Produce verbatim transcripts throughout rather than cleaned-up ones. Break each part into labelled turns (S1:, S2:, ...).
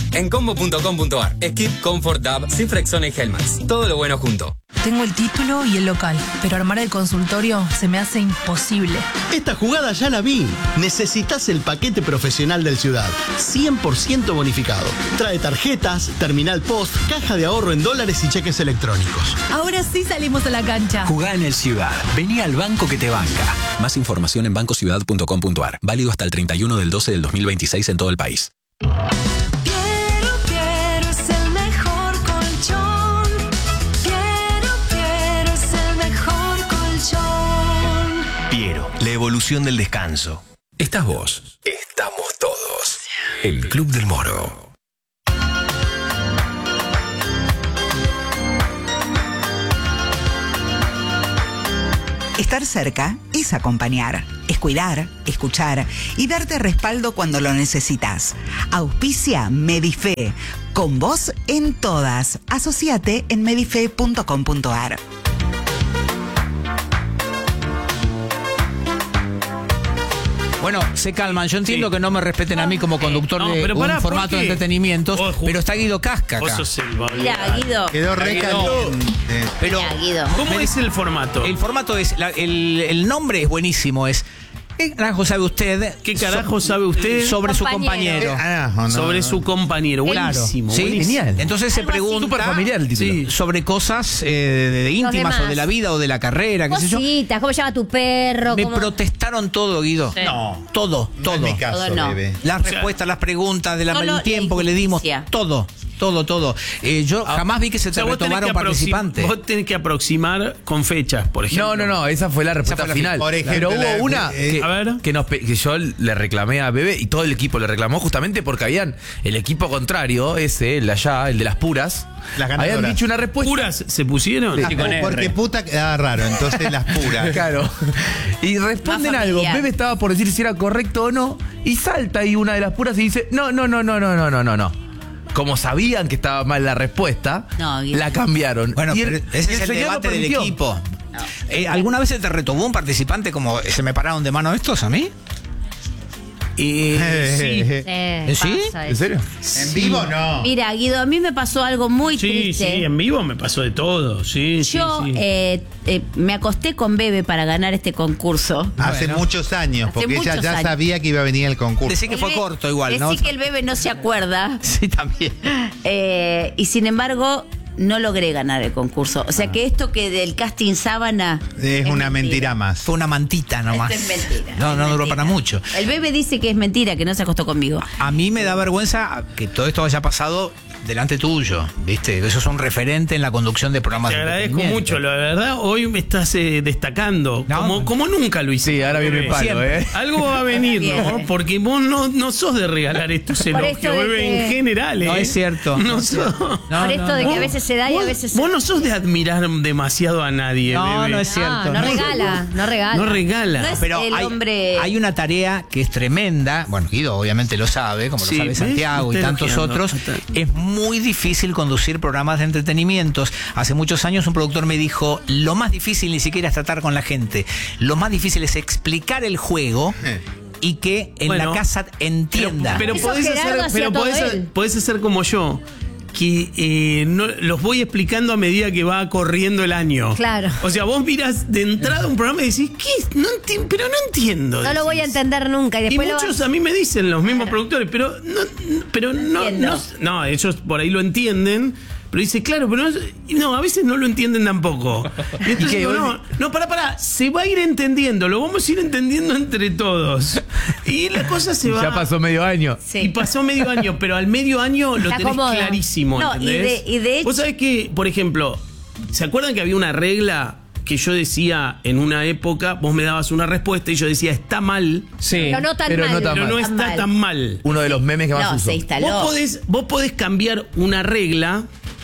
S1: en combo punto com punto ar. Skip, Comfort, Dab, Cifrexona y Helmax. Todo lo bueno junto.
S2: Tengo el título y el local, pero armar el consultorio se me hace imposible.
S3: Esta jugada ya la vi. Necesitas el paquete profesional del Ciudad. cien por ciento bonificado. Trae tarjetas, terminal post, caja de ahorro en dólares y cheques electrónicos.
S2: Ahora sí salimos a la cancha.
S4: Jugá en el Ciudad. Vení al banco que te banca. Más información en banco ciudad punto com punto ar. Válido hasta el treinta y uno del doce del dos mil veintiséis en todo el país.
S5: La evolución del descanso.
S4: Estás vos. Estamos todos. El Club del Moro.
S6: Estar cerca es acompañar, es cuidar, escuchar y darte respaldo cuando lo necesitas. Auspicia Medife. Con vos en todas. Asociate en medife punto com punto ar.
S7: Bueno, se calman. Yo entiendo sí. que no me respeten a mí como conductor no, de un pará, formato de entretenimientos, oh, pero está Guido Casca acá.
S8: Mira, Guido.
S9: Quedó re caliente.
S7: Pero,
S8: Mira, Guido.
S7: ¿Cómo
S10: me,
S7: es
S10: el formato?
S7: El formato es, la, el, el nombre es buenísimo, es... ¿Qué carajo sabe usted?
S10: ¿Qué carajo sabe usted?
S7: Sobre
S8: compañero.
S7: su compañero.
S9: Ah, no, no,
S10: sobre
S9: no.
S10: su compañero. Buenísimo.
S7: Sí,
S10: buenísimo.
S7: genial. Entonces se pregunta
S9: súper familiar el título.
S7: Sí, sobre cosas eh, de, de íntimas o de la vida o de la carrera, qué sé yo.
S8: Cositas, ¿cómo llama tu perro?
S7: Me
S8: ¿Cómo?
S7: protestaron todo, Guido.
S8: Sí.
S9: No.
S7: Todo, todo.
S9: No es mi caso,
S8: Todo no.
S9: bebé.
S7: Las
S10: O sea,
S7: respuestas, las preguntas, del
S8: solo
S7: tiempo
S8: la
S7: que le dimos,
S8: injusticia.
S7: todo, todo, todo. Eh, yo
S10: Ah,
S7: jamás vi que se
S10: o sea,
S7: te
S10: vos tenés
S7: retomaron
S10: que aproxim-
S7: participantes.
S10: Vos tenés que aproximar con fechas, por ejemplo.
S11: No, no, no, esa fue la respuesta
S7: fue la
S11: final.
S9: Por ejemplo,
S11: Pero hubo
S9: la-
S11: una
S9: eh,
S11: que,
S10: a ver.
S11: que, nos pe- que yo le reclamé a Bebe y todo el equipo le reclamó justamente porque habían el equipo contrario, ese, el de allá, el de las puras,
S9: Las ganadoras.
S11: habían dicho una respuesta.
S10: ¿Puras se pusieron?
S9: Las pu- porque puta quedaba raro, entonces las puras.
S11: Claro. Y responden
S8: Más
S11: algo.
S8: familiar.
S11: Bebe estaba por decir si era correcto o no. Y salta ahí una de las puras y dice: No, no, no, no, no, no, no, no, no. Como sabían que estaba mal la respuesta,
S8: No, Guido.
S11: la cambiaron.
S7: Bueno,
S11: Y
S7: pero
S11: el-
S7: ese
S11: y
S7: es el
S11: señor
S7: debate
S11: lo
S7: del
S11: permitió.
S7: equipo. Eh, ¿Alguna vez se te retomó un participante como se me pararon de mano estos a mí?
S10: Eh, sí.
S8: Eh,
S7: ¿Sí?
S8: pasa
S11: ¿En
S8: eso.
S11: serio?
S9: En vivo no.
S8: Mira, Guido, a mí me pasó algo muy
S10: Sí,
S8: triste.
S10: sí, en vivo me pasó de todo. Sí,
S8: Yo
S10: sí, sí.
S8: eh, eh, me acosté con Bebe para ganar este concurso.
S9: Hace
S7: Bueno.
S9: muchos años,
S8: Hace
S9: porque ella
S8: muchos
S9: ya
S8: años.
S9: sabía que iba a venir el concurso.
S7: Decí que
S8: El
S7: fue
S8: Be-
S7: corto igual,
S8: decí
S7: ¿no?
S8: que el Bebe no se acuerda.
S7: Sí, también.
S8: Eh, y sin embargo, no logré ganar el concurso. O sea que esto que del casting sábana.
S9: Es una mentira más.
S7: Fue una mantita nomás.
S8: Esto es mentira.
S7: No,
S8: es
S7: no duró
S8: mentira.
S7: para mucho.
S8: El Bebe dice que es mentira, que no se acostó conmigo.
S7: A mí me da vergüenza que todo esto haya pasado delante tuyo, ¿viste? Eso es un referente en la conducción de programas
S10: Te
S7: de
S10: agradezco
S7: entretenimiento.
S10: mucho, la verdad. Hoy me estás eh, destacando.
S7: No,
S10: como,
S7: no.
S10: como nunca lo hiciste.
S11: Sí, ahora viene el palo,
S7: Siempre.
S11: ¿eh?
S10: Algo va a venir,
S8: Bien.
S10: ¿no? Porque vos no, no sos de regalar estos
S8: Por
S10: elogios,
S8: esto de
S10: bebé,
S8: que-
S10: en general, ¿eh?
S7: No es cierto.
S10: No sos.
S7: No,
S8: Por esto
S7: no,
S8: de
S7: no.
S8: que a veces se da y a
S10: Vos-
S8: veces
S10: Vos no sos de admirar demasiado a nadie,
S7: No,
S10: bebé.
S7: no es cierto.
S8: No, no regala, no regala.
S10: No regala.
S8: No es
S7: Pero
S8: el
S7: hay,
S8: hombre.
S7: hay una tarea que es tremenda. Bueno, Guido obviamente lo sabe, como
S10: Sí,
S7: lo sabe
S10: ¿ves?
S7: Santiago y
S10: Está
S7: tantos
S10: elogiando.
S7: otros.
S10: Está-
S7: Es muy difícil conducir programas de entretenimientos. Hace muchos años un productor me dijo, lo más difícil ni siquiera es tratar con la gente. Lo más difícil es explicar el juego y que en
S10: Bueno,
S7: la casa entienda.
S10: Pero, pero
S8: Eso
S10: podés
S8: Gerardo
S10: hacer,
S8: hacía
S10: pero
S8: todo
S10: podés,
S8: él.
S10: podés hacer como yo. Que eh, no, los voy explicando a medida que va corriendo el año.
S8: Claro.
S10: O sea, vos miras de entrada un programa y decís, ¿qué? No enti- pero no entiendo.
S8: No lo voy a
S10: decís.
S8: entender nunca. Y
S10: Y
S8: después lo
S10: muchos
S8: vas-
S10: a mí me dicen, los mismos productores, pero no, pero no,
S8: Entiendo.
S10: no, no, ellos por ahí lo entienden, pero dice, claro, pero no, no, a veces no lo entienden tampoco. Y entonces
S11: ¿Y qué?
S10: digo, no, no, pará, pará, se va a ir entendiendo, lo vamos a ir entendiendo entre todos. Y la cosa se va.
S11: Ya pasó medio año.
S8: Sí.
S10: Y pasó medio año, pero al medio año lo
S8: Se
S10: tenés
S8: acomoda.
S10: clarísimo,
S8: No, y
S10: ¿entendés?
S8: de- y de hecho-
S10: Vos sabés que, por ejemplo, ¿se acuerdan que había una regla que yo decía en una época, vos me dabas una respuesta y yo decía, está mal,
S11: Sí,
S8: Pero no tan
S11: pero
S8: mal.
S11: no tan
S10: pero
S11: mal.
S10: no
S8: Tan
S10: está
S8: mal.
S10: tan mal?
S11: Uno de los memes que más
S8: No,
S11: uso.
S8: se instaló.
S10: Vos podés, vos podés cambiar una regla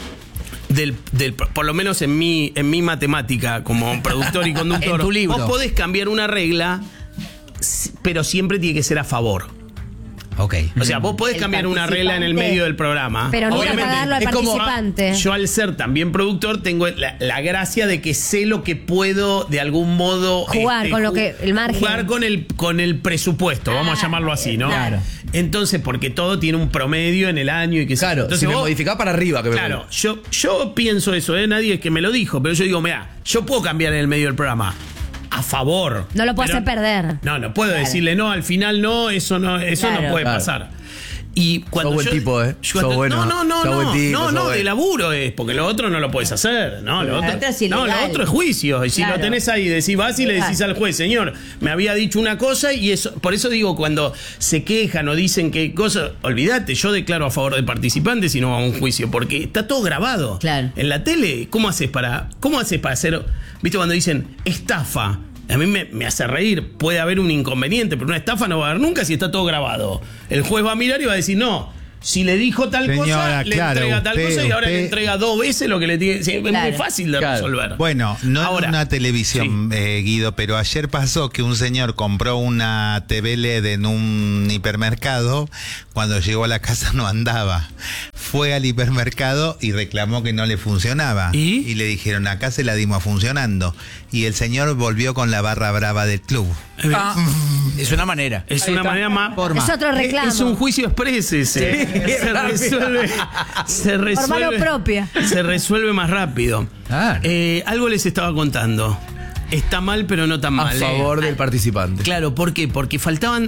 S10: del, del por lo menos en mi, en mi matemática como productor y conductor.
S7: En tu libro.
S10: Vos podés cambiar una regla, s- pero siempre tiene que ser a favor.
S7: Ok.
S10: O sea, vos podés
S8: El
S10: cambiar una regla en el
S8: participante,
S10: medio del programa.
S8: Pero nunca
S10: Obviamente,
S8: pagarlo al
S10: es como-
S8: participante.
S10: Yo al ser también productor tengo la, la gracia de que sé lo que puedo de algún modo
S8: Jugar con lo que- el margen.
S10: Jugar con el con el presupuesto, vamos a llamarlo así, ¿no?
S8: Claro.
S10: Entonces, porque todo tiene un promedio en el año y que
S11: Claro,
S10: Entonces,
S11: si me
S10: vos-
S11: modificás para arriba, que me
S10: Claro,
S11: pongo.
S10: yo, yo pienso eso, ¿eh? Nadie es que me lo dijo, pero yo digo, mira, yo puedo cambiar en el medio del programa. A favor.
S12: No lo puedo
S10: Pero-
S12: hacer perder.
S10: No, no puedo decirle no, al final no, eso no, eso
S12: Claro.
S10: no puede
S11: Claro.
S10: pasar. Y cuando
S11: Sos buen
S10: yo-
S11: tipo, ¿eh?
S10: yo-
S11: Sos bueno.
S10: No, no, no,
S11: Sos
S10: no,
S11: buen tipo,
S10: no,
S11: sos
S10: no,
S11: bueno.
S10: de laburo es, porque lo otro no lo puedes hacer, no, lo
S8: Lo
S10: otro,
S8: otro es
S10: no, lo
S8: ilegal.
S10: otro es juicio, y si
S8: Claro.
S10: lo tenés ahí, decís, vas y le decís
S8: Claro.
S10: al juez, señor, me había dicho una cosa y eso, por eso digo, cuando se quejan o dicen que cosas, olvídate, yo declaro a favor del participante si no va a un juicio, porque está todo grabado.
S8: Claro.
S10: En la tele, ¿cómo haces para, cómo haces para hacer, viste cuando dicen estafa? A mí me, me hace reír, puede haber un inconveniente, pero una estafa no va a haber nunca si está todo grabado. El juez va a mirar y va a decir, no, si le dijo tal cosa,
S9: Señora,
S10: le
S9: claro,
S10: entrega tal
S9: usted-
S10: cosa y ahora
S9: usted-
S10: le entrega dos veces lo que le tiene. Sí, es
S8: Claro.
S10: muy fácil de
S11: Claro.
S10: resolver.
S9: Bueno, no
S10: Ahora,
S9: en una televisión, eh, Guido, pero ayer pasó que un señor compró una T V L E D en un hipermercado. Cuando llegó a la casa no andaba. Fue al hipermercado y reclamó que no le funcionaba.
S10: ¿Y?
S9: le dijeron, acá se la dimos funcionando. Y el señor volvió con la barra brava del club.
S7: Ah, es una manera.
S10: Es una manera más.
S7: Forma.
S12: Es otro reclamo.
S10: Es un juicio express ese. Se resuelve. Se
S12: Por mano
S10: resuelve.
S12: propia.
S10: Se resuelve más rápido.
S7: Claro.
S10: Eh, algo les estaba contando. Está mal, pero no tan
S11: A
S10: mal.
S11: favor
S10: eh.
S11: del participante.
S10: Claro, ¿por qué? Porque faltaban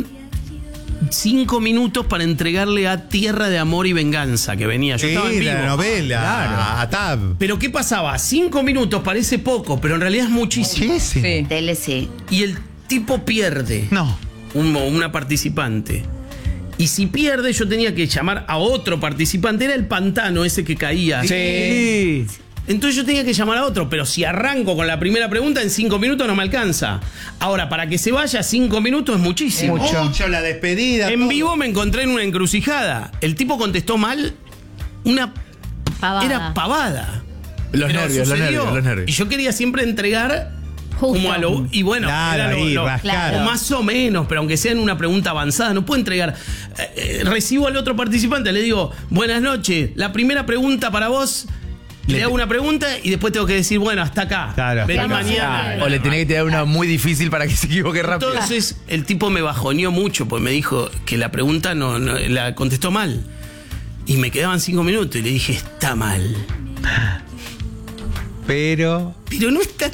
S10: cinco minutos para entregarle a Tierra de Amor y Venganza, que venía. Yo
S9: Sí,
S10: estaba en
S9: la
S10: vivo.
S9: novela.
S10: Claro.
S9: A Tab.
S10: Pero ¿qué pasaba? Cinco minutos parece poco, pero en realidad es muchísimo.
S9: Muchísimo.
S8: Sí. Tele sí.
S10: Y el tipo pierde.
S9: No.
S10: Un- una participante. Y si pierde, yo tenía que llamar a otro participante. Era el pantano ese que caía.
S11: Sí.
S10: Entonces yo tenía que llamar a otro, pero si arranco con la primera pregunta, en cinco minutos no me alcanza. Ahora, para que se vaya cinco minutos es muchísimo.
S9: Mucho la despedida.
S10: En
S9: todo.
S10: vivo me encontré en una encrucijada. El tipo contestó mal una...
S12: Pavada.
S10: Era pavada.
S11: Los
S10: Pero
S11: nervios, los
S10: sucedió.
S11: nervios, los nervios.
S10: Y yo quería siempre entregar
S12: Justo.
S10: como a lo... Y bueno,
S9: Claro,
S10: era lo-
S9: ahí,
S10: lo-
S9: rascar.
S10: o más o menos, pero aunque sea en una pregunta avanzada, no puedo entregar... Eh, eh, recibo al otro participante, le digo, buenas noches, la primera pregunta para vos... Le hago una pregunta y después tengo que decir, bueno, hasta acá.
S9: Claro,
S10: Vení
S9: hasta acá.
S10: mañana.
S11: O le tenés que tirar una muy difícil para que se equivoque rápido.
S10: Entonces el tipo me bajoneó mucho, pues me dijo que la pregunta no, no- la contestó mal. Y me quedaban cinco minutos y le dije, está mal.
S9: Pero.
S10: Pero no está.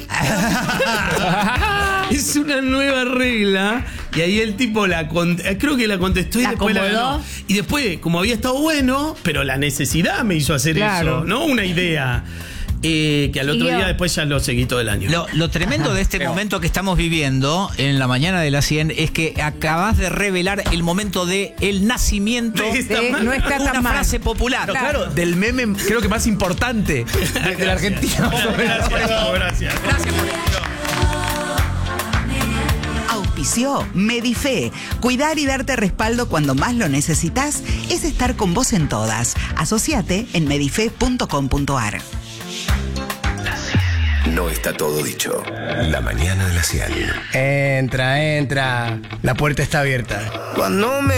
S10: Es una nueva regla. Y ahí el tipo la cont- creo que la contestó y
S8: ¿La
S10: después la
S8: acomodó?
S10: ganó. Y después, como había estado bueno, pero la necesidad me hizo hacer
S12: Claro.
S10: eso, no una idea. Eh, que al otro
S12: Siguió.
S10: día después ya lo seguí todo el año.
S7: Lo, lo tremendo de este momento que estamos viviendo en la mañana de la cien es que acabas de revelar el momento de el nacimiento
S10: De esta
S7: de
S10: mano.
S12: No está
S7: una
S12: tan mal.
S7: frase popular.
S11: Claro, claro, del meme creo que más importante de, de la Argentina.
S10: Gracias, gracias.
S6: Auspició Medife. Cuidar y darte respaldo cuando más lo necesitas es estar con vos en todas. Asociate en medife punto com punto ar.
S5: No está todo dicho. La mañana de la cien.
S13: Entra, entra. La puerta está abierta.
S5: Cuando me